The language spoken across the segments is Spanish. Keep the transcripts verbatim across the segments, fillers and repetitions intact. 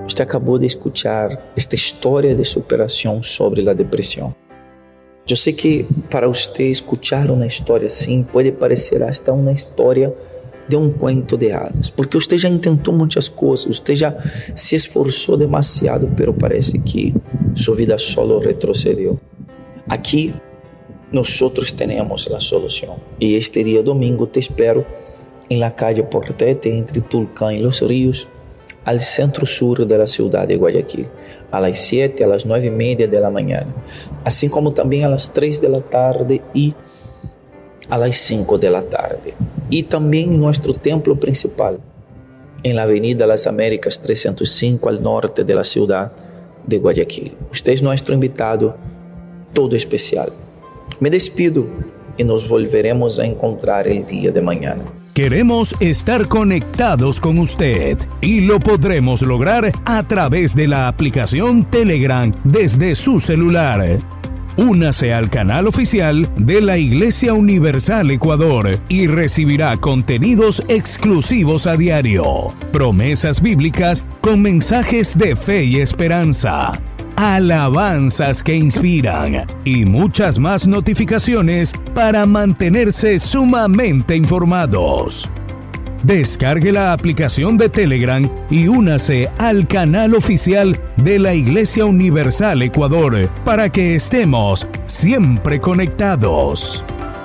Usted acabó de escuchar esta historia de superación sobre la depresión. Yo sé que para usted escuchar una historia así puede parecer hasta una historia de un cuento de hadas, porque usted ya intentó muchas cosas, usted ya se esforzó demasiado, pero parece que su vida solo retrocedió. Aquí nosotros tenemos la solución, y este día domingo te espero en la calle Portete, entre Tulcán y Los Ríos, al centro sur de la ciudad de Guayaquil, a las siete, a las nueve y media de la mañana, así como también a las tres de la tarde y a las cinco de la tarde. Y también en nuestro templo principal, en la avenida Las Américas trescientos cinco, al norte de la ciudad de Guayaquil. Usted es nuestro invitado, todo especial. Me despido y nos volveremos a encontrar el día de mañana. Queremos estar conectados con usted y lo podremos lograr a través de la aplicación Telegram desde su celular. Únase al canal oficial de la Iglesia Universal Ecuador y recibirá contenidos exclusivos a diario, promesas bíblicas con mensajes de fe y esperanza, alabanzas que inspiran y muchas más notificaciones para mantenerse sumamente informados. Descargue la aplicación de Telegram y únase al canal oficial de la Iglesia Universal Ecuador para que estemos siempre conectados.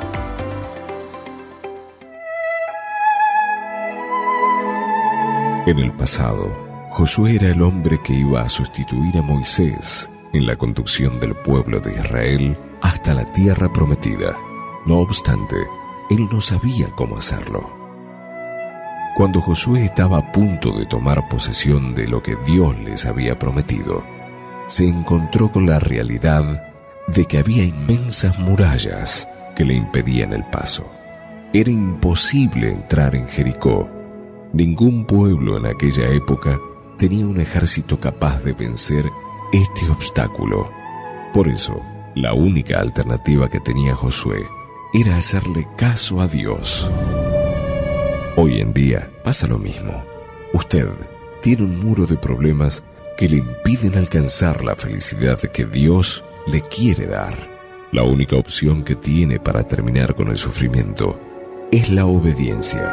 En el pasado, Josué era el hombre que iba a sustituir a Moisés en la conducción del pueblo de Israel hasta la tierra prometida. No obstante, él no sabía cómo hacerlo. Cuando Josué estaba a punto de tomar posesión de lo que Dios les había prometido, se encontró con la realidad de que había inmensas murallas que le impedían el paso. Era imposible entrar en Jericó. Ningún pueblo en aquella época tenía un ejército capaz de vencer este obstáculo. Por eso, la única alternativa que tenía Josué era hacerle caso a Dios. Hoy en día pasa lo mismo. Usted tiene un muro de problemas que le impiden alcanzar la felicidad que Dios le quiere dar. La única opción que tiene para terminar con el sufrimiento es la obediencia.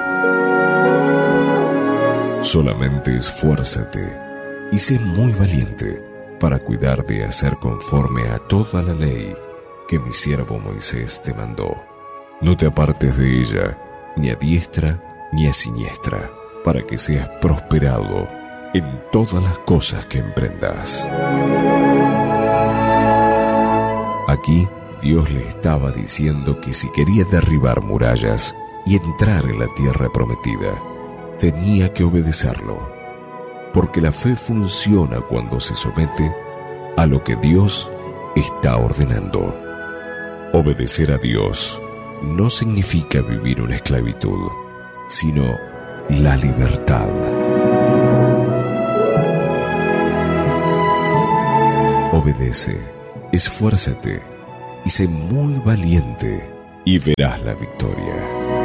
Solamente esfuérzate y sé muy valiente para cuidar de hacer conforme a toda la ley que mi siervo Moisés te mandó. No te apartes de ella, ni a diestra ni a siniestra, para que seas prosperado en todas las cosas que emprendas. Aquí Dios le estaba diciendo que si quería derribar murallas y entrar en la tierra prometida, tenía que obedecerlo, porque la fe funciona cuando se somete a lo que Dios está ordenando. Obedecer a Dios no significa vivir una esclavitud, sino la libertad. Obedece, esfuérzate y sé muy valiente y verás la victoria.